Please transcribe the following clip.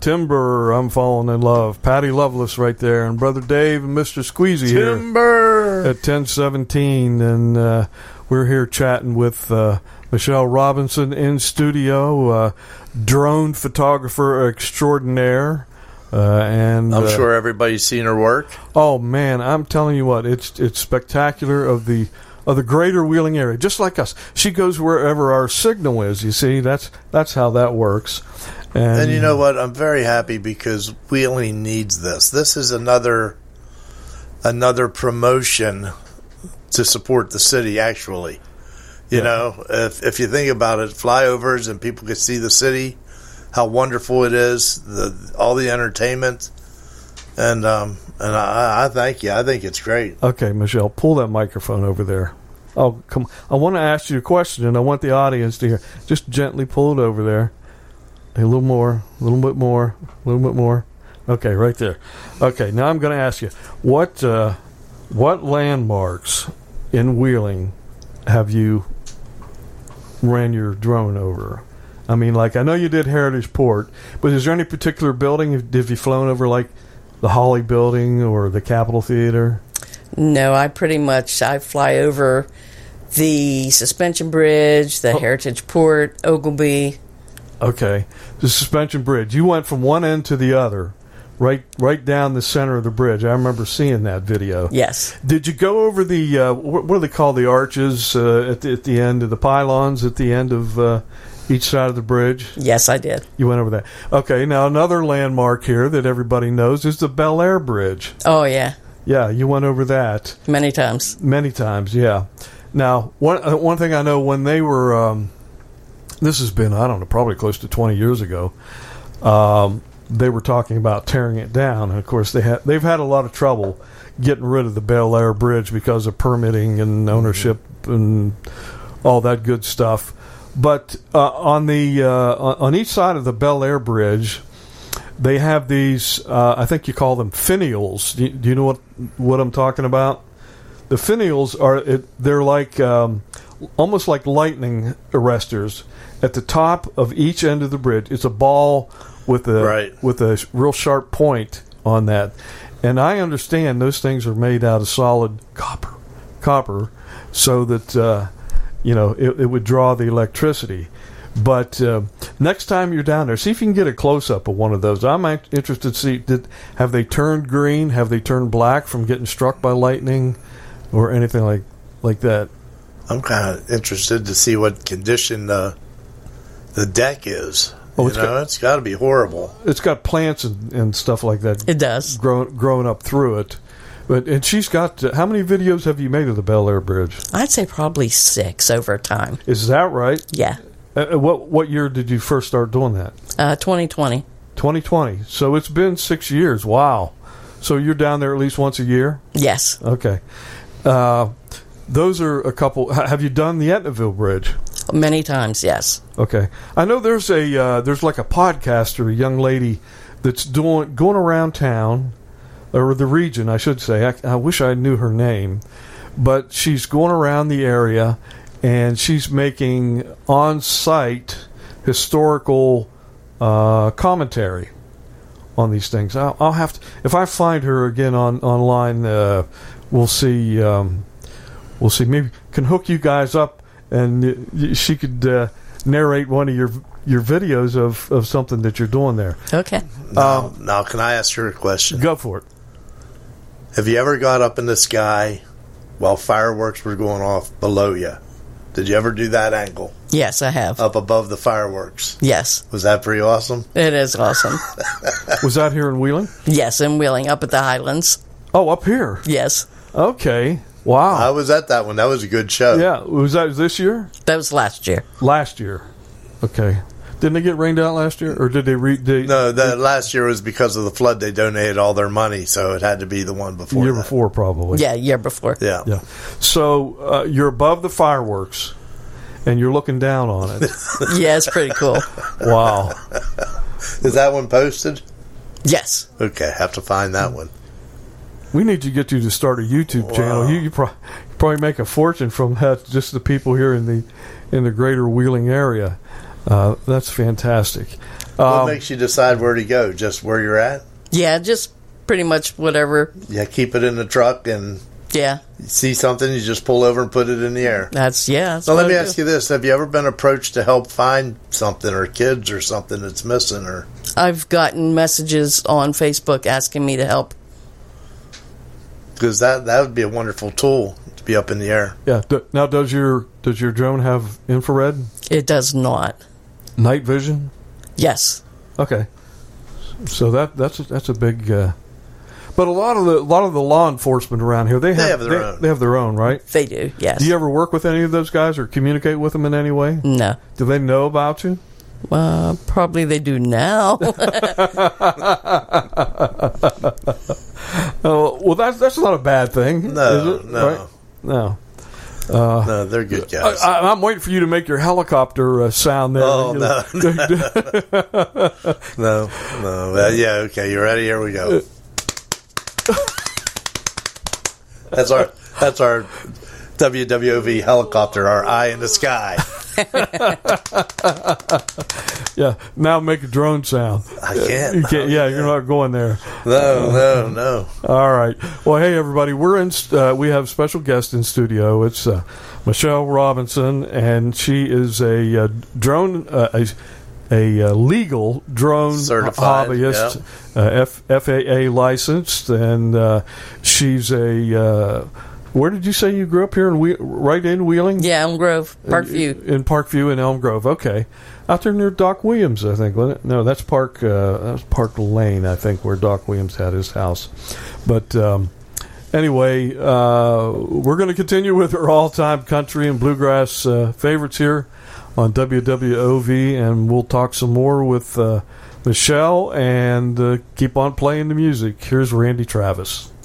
Timber, I'm falling in love. Patty Loveless right there, and Brother Dave and Mr. Squeezy Timber here at 1017, and we're here chatting with Michelle Robinson in studio, drone photographer extraordinaire, and I'm sure everybody's seen her work. Oh man, I'm telling you what, it's spectacular of the greater Wheeling area, just like us. She goes wherever our signal is. You see, that's how that works. And you know what? I'm very happy because Wheeling needs this. This is another promotion to support the city, actually. You know, if you think about it, flyovers and people can see the city, how wonderful it is, all the entertainment. And I thank you. I think it's great. Okay, Michelle, pull that microphone over there. Oh, come on. I want to ask you a question, and I want the audience to hear. Just gently pull it over there. A little more, a little bit more, a little bit more. Okay, right there. Okay, now I'm going to ask you, what landmarks in Wheeling have you ran your drone over? I mean, like, I know you did Heritage Port, but is there any particular building? Have you flown over, like, the Holly Building or the Capitol Theater? No, I fly over the Suspension Bridge, the Heritage Port, Oglebay. Okay, the Suspension Bridge. You went from one end to the other, right down the center of the bridge. I remember seeing that video. Yes. Did you go over the what do they call the arches at the end of the pylons at the end of each side of the bridge? Yes, I did. You went over that. Okay, now another landmark here that everybody knows is the Bel Air Bridge. Oh yeah. Yeah, you went over that many times. Many times, yeah. Now, one thing I know, when they were this has been, I don't know, probably close to 20 years ago. They were talking about tearing it down, and of course they've had a lot of trouble getting rid of the Bel Air Bridge because of permitting and ownership and all that good stuff. But on each side of the Bel Air Bridge, they have these. I think you call them finials. Do you know what I'm talking about? The finials they're like almost like lightning arresters. At the top of each end of the bridge, it's a ball with a real sharp point on that. And I understand those things are made out of solid copper, so that it would draw the electricity. But next time you're down there, see if you can get a close-up of one of those. I'm interested to see, have they turned green? Have they turned black from getting struck by lightning or anything like that? I'm kind of interested to see what condition the deck is. Oh, it's got to be horrible. It's got plants and stuff like that. It does. Growing up through it. And she's got, how many videos have you made of the Bel Air Bridge? I'd say probably 6 over time. Is that right? Yeah. What year did you first start doing that? 2020. 2020. So it's been 6 years. Wow. So you're down there at least once a year? Yes. Okay. Those are a couple. Have you done the Etnaville Bridge? Many times, yes. Okay. I know there's like a podcaster, a young lady that's going around town, or the region, I should say. I wish I knew her name, but she's going around the area and she's making on-site historical commentary on these things. I'll have to, if I find her again online, we'll see. We'll see. Maybe can hook you guys up, and she could narrate one of your videos of something that you're doing there. Okay. Now, can I ask her a question? Go for it. Have you ever got up in the sky while fireworks were going off below you? Did you ever do that angle? Yes, I have. Up above the fireworks? Yes. Was that pretty awesome? It is awesome. Was that here in Wheeling? Yes, in Wheeling, up at the Highlands. Oh, up here? Yes. Okay. Wow. I was at that one. That was a good show. Yeah. Was that this year? That was last year. Last year. Okay. Didn't they get rained out last year? Or did they No, last year was because of the flood. They donated all their money, so it had to be the one before. Year before, probably. Yeah, year before. Yeah. Yeah. So you're above the fireworks, and you're looking down on it. Yeah, it's pretty cool. Wow. Is that one posted? Yes. Okay, have to find that one. We need to get you to start a YouTube channel. You probably make a fortune from that, just the people here in the greater Wheeling area. That's fantastic. What makes you decide where to go? Just where you're at? Yeah, just pretty much whatever. Yeah, keep it in the truck and Yeah, you see something, you just pull over and put it in the air. that's So let me ask you this. Have you ever been approached to help find something or kids or something that's missing? Or I've gotten messages on Facebook asking me to help. because that would be a wonderful tool to be up in the air. Yeah. Now, does your drone have infrared, It does not. night vision? Yes. Okay. So that's a big. But a lot of the law enforcement around here they have their own. They have their own, right? They do, yes. Do you ever work with any of those guys or communicate with them in any way? No. Do they know about you? Probably they do now. Oh, well, that's not a bad thing. No, is it? no. Right? No. No, they're good guys. I'm waiting for you to make your helicopter sound there. Oh, no. No. Yeah, okay, you ready? Here we go. That's our WWOV helicopter, our eye in the sky. Yeah. Now make a drone sound. I can't. You can't. Yeah, you're not going there. No. All right. Well, hey everybody, we have a special guest in studio. It's Michelle Robinson, and she is a drone a legal drone Certified, hobbyist, FAA licensed, and she's a. Where did you say you grew up here? Right in Wheeling? Yeah, Elm Grove, Parkview. In Parkview in Elm Grove. Okay, out there near Doc Williams, I think. Wasn't it? No, that's Park Lane, I think, where Doc Williams had his house. But anyway, we're going to continue with our all-time country and bluegrass favorites here on WWOV, and we'll talk some more with Michelle and keep on playing the music. Here's Randy Travis.